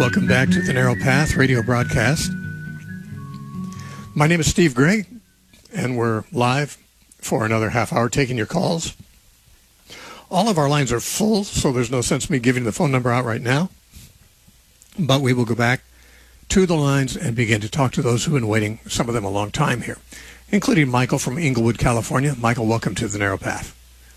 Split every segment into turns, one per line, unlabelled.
Welcome back to the Narrow Path radio broadcast. My name is Steve Gray, and we're live for another half hour taking your calls. All of our lines are full, so there's no sense me giving the phone number out right now. But we will go back to the lines and begin to talk to those who've been waiting, some of them a long time here, including Michael from Inglewood, California. Michael, welcome to the Narrow Path.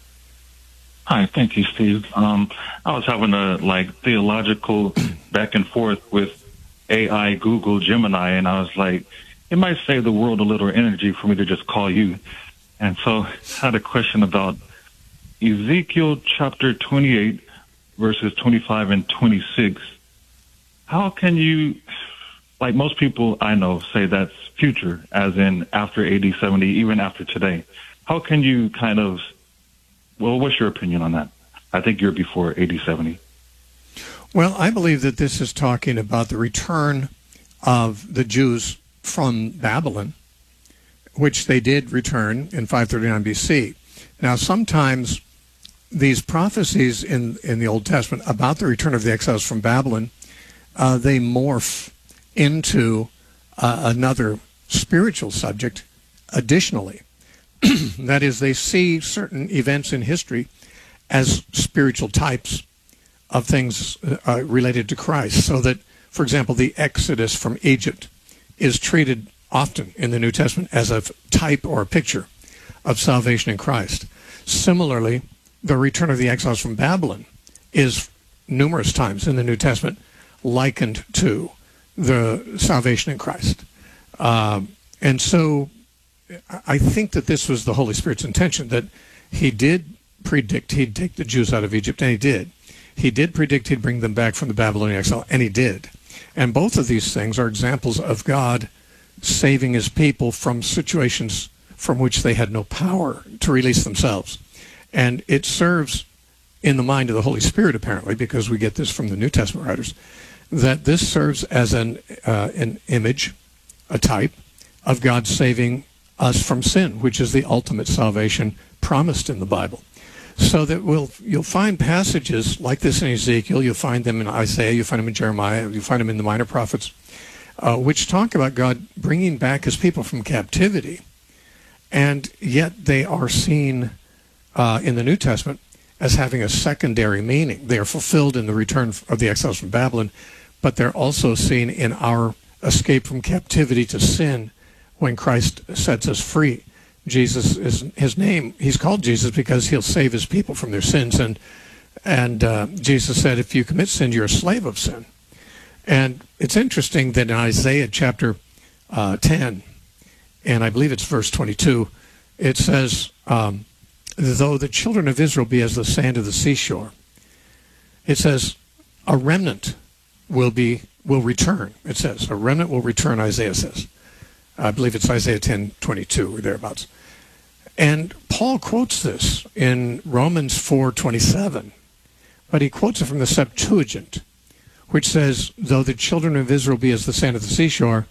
Hi, thank you, Steve. I was having a theological back and forth with AI, Google, Gemini, and I was like, it might save the world a little energy for me to just call you. And so I had a question about Ezekiel chapter 28, verses 25 and 26. How can you, like most people I know say that's future, as in after AD 70, even after today. How can you what's your opinion on that? I think you're before AD 70.
Well, I believe that this is talking about the return of the Jews from Babylon, which they did return in 539 BC. Now, sometimes these prophecies in the Old Testament about the return of the exiles from Babylon, they morph into another spiritual subject additionally. That is, they see certain events in history as spiritual types of things related to Christ. So that, for example, the Exodus from Egypt is treated often in the New Testament as a type or a picture of salvation in Christ. Similarly, the return of the exiles from Babylon is numerous times in the New Testament likened to the salvation in Christ. And so I think that this was the Holy Spirit's intention, that he did predict he'd take the Jews out of Egypt, and he did. He did predict he'd bring them back from the Babylonian exile, and he did. And both of these things are examples of God saving his people from situations from which they had no power to release themselves. And it serves in the mind of the Holy Spirit, apparently, because we get this from the New Testament writers, that this serves as an image, a type, of God saving us from sin, which is the ultimate salvation promised in the Bible. So that you'll find passages like this in Ezekiel, you'll find them in Isaiah, you'll find them in Jeremiah, you'll find them in the minor prophets, which talk about God bringing back his people from captivity. And yet they are seen in the New Testament as having a secondary meaning. They are fulfilled in the return of the exiles from Babylon, but they're also seen in our escape from captivity to sin when Christ sets us free. Jesus is his name. He's called Jesus because he'll save his people from their sins. And Jesus said, if you commit sin, you're a slave of sin. And it's interesting that in Isaiah chapter 10, and I believe it's verse 22, it says, though the children of Israel be as the sand of the seashore, it says, a remnant will return. It says, a remnant will return, Isaiah says. I believe it's Isaiah 10:22 or thereabouts. And Paul quotes this in Romans 4:27, but he quotes it from the Septuagint, which says, though the children of Israel be as the sand of the seashore,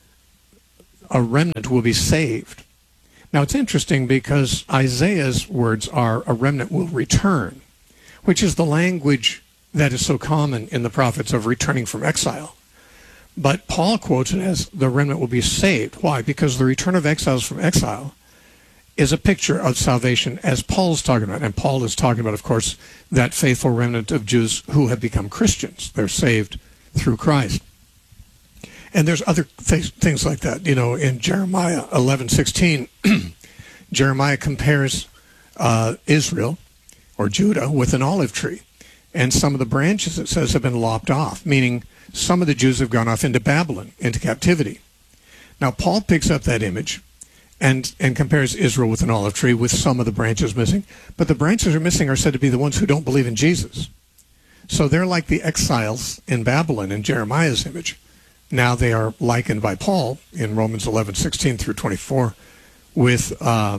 a remnant will be saved. Now, it's interesting because Isaiah's words are, a remnant will return, which is the language that is so common in the prophets of returning from exile. But Paul quotes it as the remnant will be saved. Why? Because the return of exiles from exile is a picture of salvation as Paul's talking about. And Paul is talking about, of course, that faithful remnant of Jews who have become Christians. They're saved through Christ. And there's other things like that. You know, in Jeremiah 11:16, Jeremiah compares Israel, or Judah, with an olive tree. And some of the branches, it says, have been lopped off, meaning some of the Jews have gone off into Babylon, into captivity. Now, Paul picks up that image and compares Israel with an olive tree with some of the branches missing. But the branches are missing are said to be the ones who don't believe in Jesus. So they're like the exiles in Babylon in Jeremiah's image. Now they are likened by Paul in Romans 11:16 through 24 with,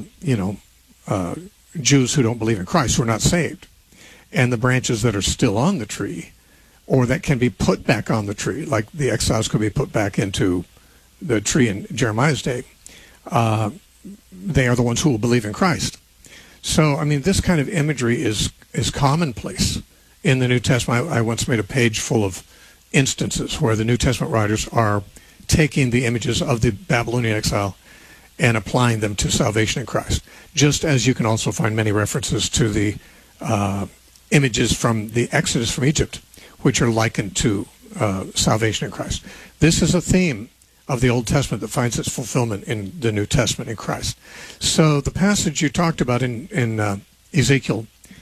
Jews who don't believe in Christ, who are not saved. And the branches that are still on the tree, or that can be put back on the tree, like the exiles could be put back into the tree in Jeremiah's day, they are the ones who will believe in Christ. So, I mean, this kind of imagery is commonplace in the New Testament. I once made a page full of instances where the New Testament writers are taking the images of the Babylonian exile and applying them to salvation in Christ. Just as you can also find many references to the images from the Exodus from Egypt, which are likened to salvation in Christ. This is a theme of the Old Testament that finds its fulfillment in the New Testament in Christ. So the passage you talked about in Ezekiel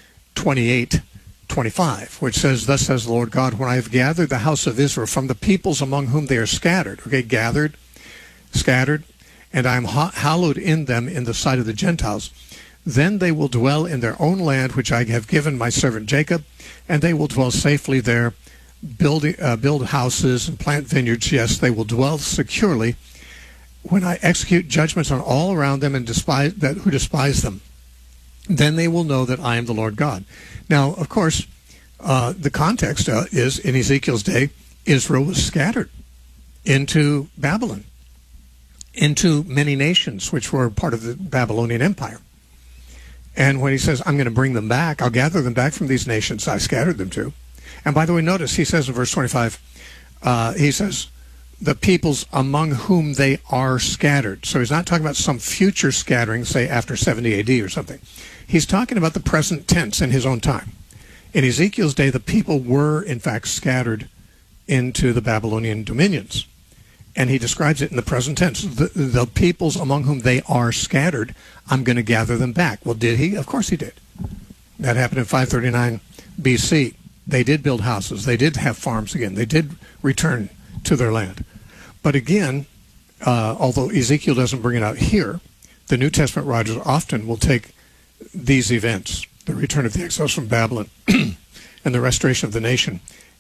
28:25, which says, "Thus says the Lord God, when I have gathered the house of Israel from the peoples among whom they are scattered," okay, gathered, scattered, "and I am hallowed in them in the sight of the Gentiles, then they will dwell in their own land, which I have given my servant Jacob, and they will dwell safely there, build houses and plant vineyards. Yes, they will dwell securely when I execute judgments on all around them and who despise them. Then they will know that I am the Lord God." Now, of course, the context is in Ezekiel's day, Israel was scattered into Babylon, into many nations which were part of the Babylonian Empire. And when he says, "I'm going to bring them back, I'll gather them back from these nations I scattered them to." And by the way, notice he says in verse 25, he says, "the peoples among whom they are scattered." So he's not talking about some future scattering, say after 70 AD or something. He's talking about the present tense in his own time. In Ezekiel's day, the people were, in fact, scattered into the Babylonian dominions. And he describes it in the present tense. The peoples among whom they are scattered, I'm going to gather them back. Well, did he? Of course he did. That happened in 539 BC. They did build houses. They did have farms again. They did return to their land. But again, although Ezekiel doesn't bring it out here, the New Testament writers often will take these events, the return of the exiles from Babylon and the restoration of the nation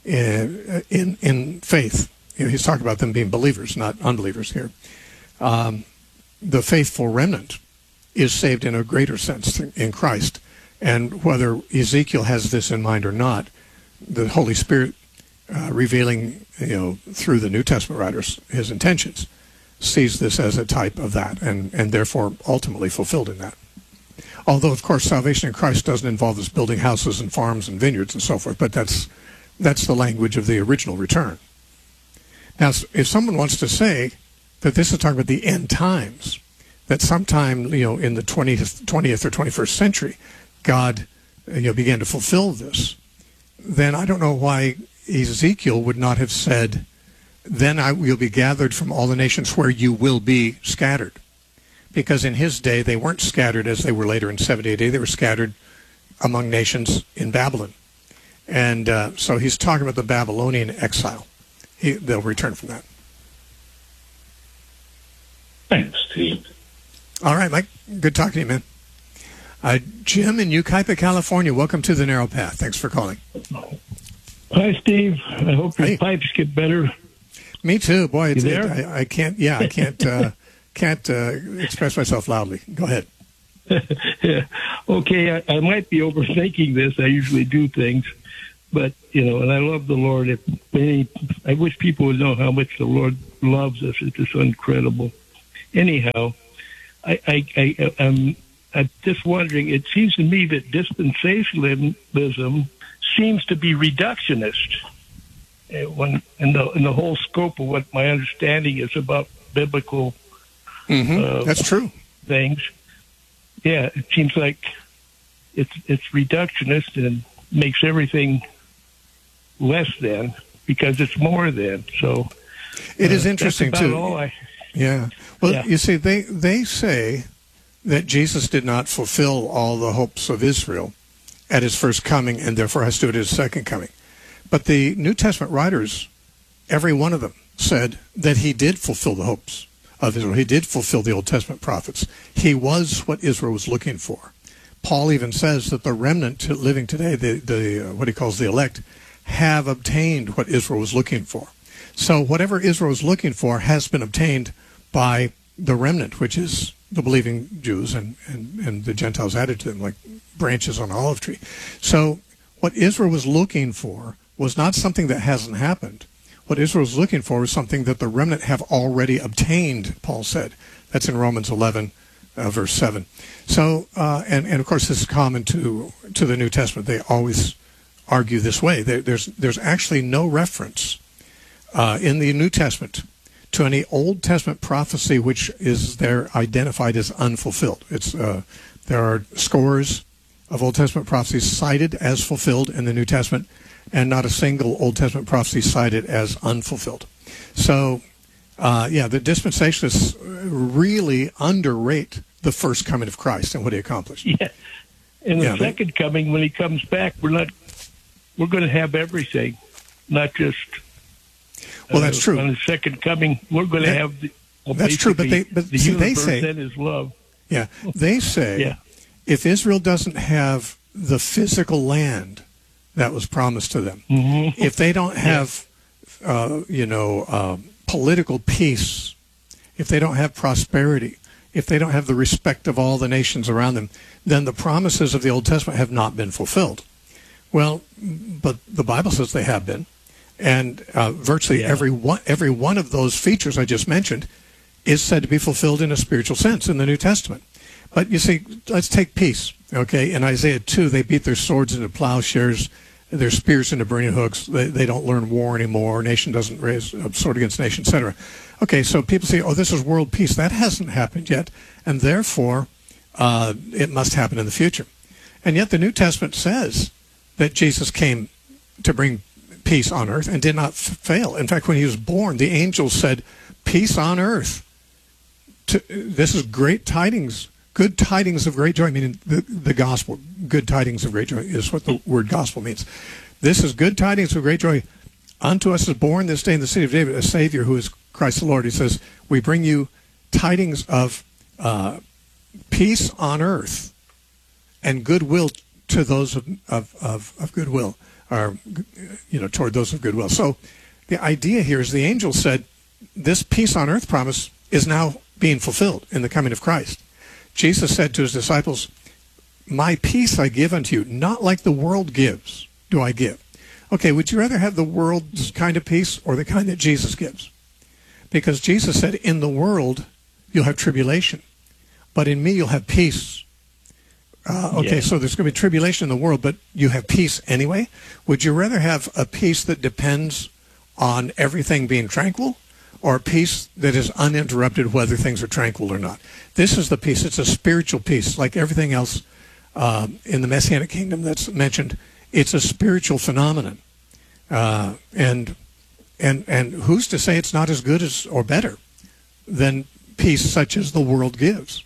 in faith. You know, he's talking about them being believers, not unbelievers here. The faithful remnant is saved in a greater sense in Christ. And whether Ezekiel has this in mind or not, the Holy Spirit revealing, through the New Testament writers, his intentions, sees this as a type of that, and therefore ultimately fulfilled in that. Although, of course, salvation in Christ doesn't involve us building houses and farms and vineyards and so forth, but that's the language of the original return. Now, if someone wants to say that this is talking about the end times, that sometime, in the 20th or 21st century, God, began to fulfill this, then I don't know why Ezekiel would not have said, "Then I will be gathered from all the nations where you will be scattered." Because in his day, they weren't scattered as they were later in 70 AD. They were scattered among nations in Babylon. And so he's talking about the Babylonian exile. They'll return from that.
Thanks, Steve.
All right, Mike. Good talking to you, man. Jim in Yucaipa, California. Welcome to the Narrow Path. Thanks for calling.
Hi, Steve. I hope your pipes get better.
Me too. Boy,
you there?
I can't. Yeah, I can't express myself loudly. Go ahead.
Yeah. Okay, I might be overthinking this. I usually do things, but and I love the Lord. I wish people would know how much the Lord loves us. It's just incredible. Anyhow, I'm just wondering. It seems to me that dispensationalism seems to be reductionist. When in the whole scope of what my understanding is about biblical.
That's true.
Things. Yeah, it seems like it's reductionist and makes everything less than because it's more than. So
it is interesting
that's about
too.
All
yeah. Well,
yeah.
You see, they say that Jesus did not fulfill all the hopes of Israel at his first coming, and therefore has to do it at his second coming. But the New Testament writers, every one of them, said that he did fulfill the hopes of Israel. He did fulfill the Old Testament prophets. He was what Israel was looking for. Paul even says that the remnant living today, the what he calls the elect, have obtained what Israel was looking for. So whatever Israel was looking for has been obtained by the remnant, which is the believing Jews and the Gentiles added to them, like branches on an olive tree. So what Israel was looking for was not something that hasn't happened. What Israel was looking for was something that the remnant have already obtained, Paul said. That's in Romans 11, verse 7. So, and of course, this is common to the New Testament. They always argue this way. There's actually no reference in the New Testament to any Old Testament prophecy which is there identified as unfulfilled. There are scores of Old Testament prophecies cited as fulfilled in the New Testament, and not a single Old Testament prophecy cited as unfulfilled. So, the dispensationalists really underrate the first coming of Christ and what he accomplished.
Yeah. In the second coming, when he comes back, we're going to have everything, not just.
Well, that's true.
On the second coming, we're going to have.
That's true, but
the
see, they
universe
say
and his love.
Yeah, they say if Israel doesn't have the physical land that was promised to them, if they don't have, political peace, if they don't have prosperity, if they don't have the respect of all the nations around them, then the promises of the Old Testament have not been fulfilled. Well, but the Bible says they have been, and virtually every one of those features I just mentioned is said to be fulfilled in a spiritual sense in the New Testament. But you see, let's take peace. Okay, in Isaiah 2, they beat their swords into plowshares, their spears into burning hooks. They don't learn war anymore. Nation doesn't raise a sword against nation, etc. Okay, so people say, oh, this is world peace. That hasn't happened yet, and therefore it must happen in the future. And yet the New Testament says that Jesus came to bring peace on earth and did not fail. In fact, when he was born, the angels said, peace on earth. This is great tidings, good tidings of great joy, meaning the gospel. Good tidings of great joy is what the word gospel means. This is good tidings of great joy. Unto us is born this day in the city of David a Savior who is Christ the Lord. He says, we bring you tidings of peace on earth and goodwill to those of goodwill, or toward those of goodwill. So the idea here is the angel said, this peace on earth promise is now being fulfilled in the coming of Christ. Jesus said to his disciples, my peace I give unto you, not like the world gives do I give. Okay, would you rather have the world's kind of peace or the kind that Jesus gives? Because Jesus said, in the world you'll have tribulation, but in me you'll have peace. So there's going to be tribulation in the world, but you have peace anyway? Would you rather have a peace that depends on everything being tranquil, or a peace that is uninterrupted whether things are tranquil or not? This is the peace. It's a spiritual peace, like everything else in the Messianic kingdom that's mentioned. It's a spiritual phenomenon, and who's to say it's not as good as or better than peace such as the world gives?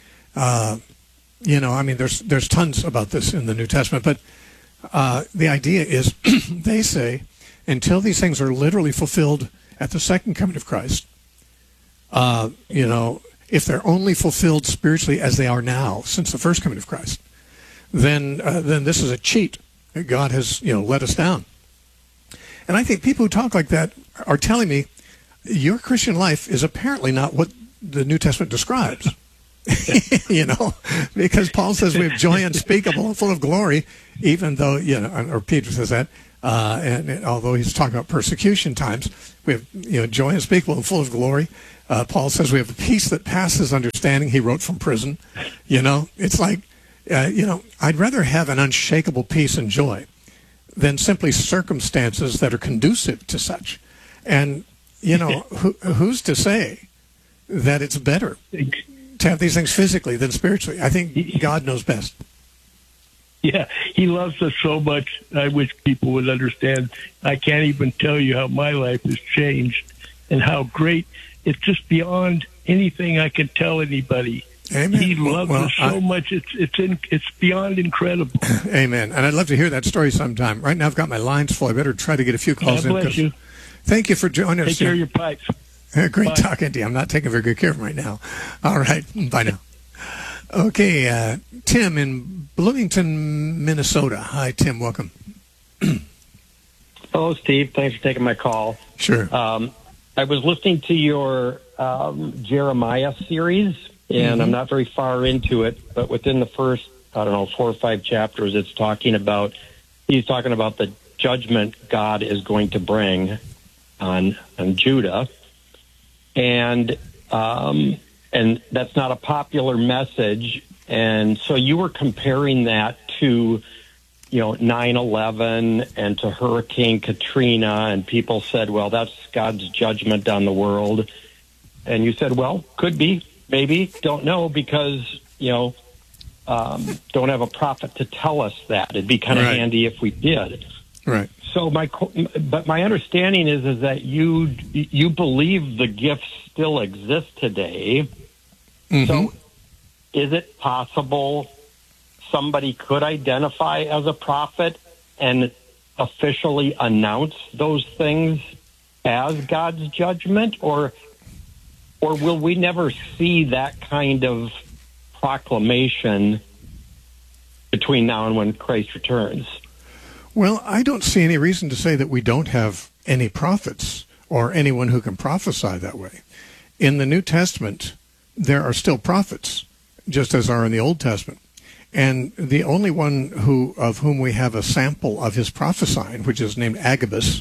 There's tons about this in the New Testament, but the idea is, they say, until these things are literally fulfilled at the second coming of Christ, if they're only fulfilled spiritually as they are now since the first coming of Christ, then this is a cheat. God has, let us down. And I think people who talk like that are telling me your Christian life is apparently not what the New Testament describes. Because Paul says we have joy unspeakable and full of glory, even though, or Peter says that, and although he's talking about persecution times, we have, joy unspeakable and full of glory. Paul says we have a peace that passes understanding. He wrote from prison. It's like, I'd rather have an unshakable peace and joy than simply circumstances that are conducive to such. And, who's to say that it's better to have these things physically than spiritually? I think God knows best.
Yeah, he loves us so much. I wish people would understand. I can't even tell you how my life has changed and how great. It's just beyond anything I can tell anybody.
Amen.
He loves us so much. It's beyond incredible.
Amen. And I'd love to hear that story sometime. Right now I've got my lines full. I better try to get a few calls in.
God bless you.
Thank you for joining us.
Take care of your pipes.
Great
Bye.
talking to you. I'm not taking very good care of them right now. All right. Bye now. Okay. Tim in Bloomington, Minnesota. Hi, Tim. Welcome.
Hello, Steve. Thanks for taking my call.
Sure.
I was listening to your Jeremiah series, and I'm not very far into it, but within the first, 4 or 5 chapters, he's talking about the judgment God is going to bring on Judah. And that's not a popular message. And so you were comparing that to 9/11 and to Hurricane Katrina, and people said, well, that's God's judgment on the world. And you said, well, could be, maybe, don't know, because, don't have a prophet to tell us that. It'd be kind of handy if we did.
Right.
So but my understanding is that you believe the gifts still exist today.
Mm-hmm.
So is it possible somebody could identify as a prophet and officially announce those things as God's judgment, or will we never see that kind of proclamation between now and when Christ returns?
Well, I don't see any reason to say that we don't have any prophets or anyone who can prophesy that way. In the New Testament, there are still prophets, just as are in the Old Testament. And the only one of whom we have a sample of his prophesying, which is named Agabus,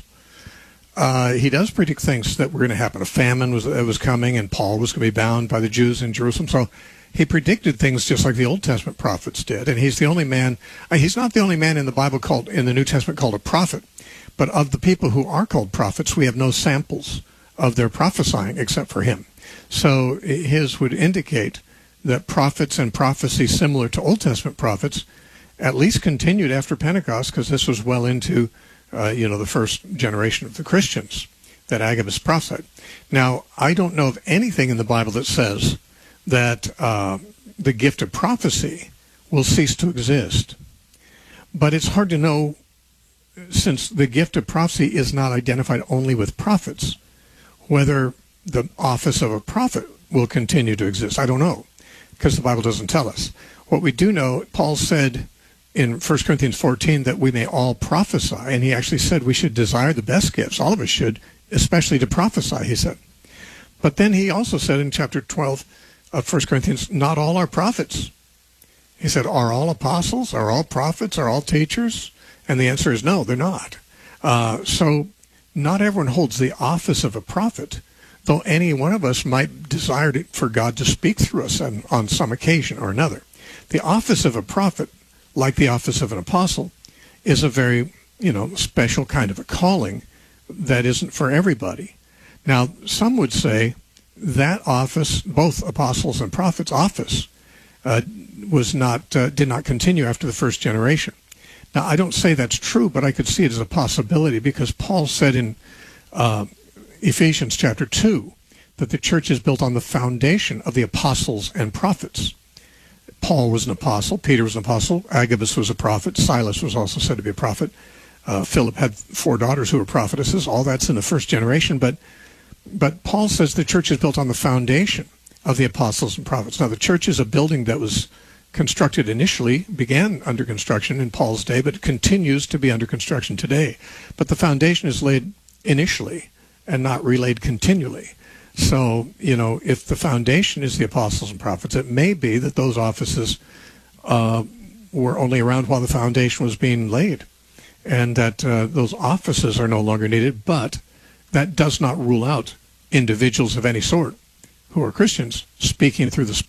he does predict things that were going to happen. A famine was coming, and Paul was going to be bound by the Jews in Jerusalem. So he predicted things just like the Old Testament prophets did. And he's the only man. He's not the only man in the Bible in the New Testament called a prophet. But of the people who are called prophets, we have no samples of their prophesying except for him. So his would indicate that prophets and prophecy similar to Old Testament prophets at least continued after Pentecost, because this was well into the first generation of the Christians that Agabus prophesied. Now, I don't know of anything in the Bible that says that the gift of prophecy will cease to exist. But it's hard to know, since the gift of prophecy is not identified only with prophets, whether the office of a prophet will continue to exist. I don't know, because the Bible doesn't tell us. What we do know, Paul said in 1 Corinthians 14 that we may all prophesy, and he actually said we should desire the best gifts. All of us should, especially to prophesy, he said. But then he also said in chapter 12 of 1 Corinthians, not all are prophets. He said, are all apostles? Are all prophets? Are all teachers? And the answer is no, they're not. So not everyone holds the office of a prophet, though any one of us might desire for God to speak through us on some occasion or another. The office of a prophet, like the office of an apostle, is a very, special kind of a calling that isn't for everybody. Now, some would say that office, both apostles and prophets' office, did not continue after the first generation. Now, I don't say that's true, but I could see it as a possibility, because Paul said in Ephesians chapter 2 that the church is built on the foundation of the apostles and prophets. Paul was an apostle, Peter was an apostle, Agabus was a prophet, Silas was also said to be a prophet, Philip had 4 daughters who were prophetesses. All that's in the first generation, but Paul says the church is built on the foundation of the apostles and prophets. Now, the church is a building that was constructed initially, began under construction in Paul's day, but continues to be under construction today. But the foundation is laid initially and not relayed continually. So, if the foundation is the apostles and prophets, it may be that those offices were only around while the foundation was being laid, and that those offices are no longer needed, but that does not rule out individuals of any sort who are Christians speaking through the Spirit